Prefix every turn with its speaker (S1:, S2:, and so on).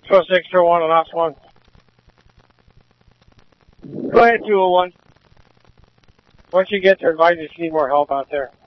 S1: 20601 on ops 1. Go ahead, 201. Once you get there, advise us you need more help out there.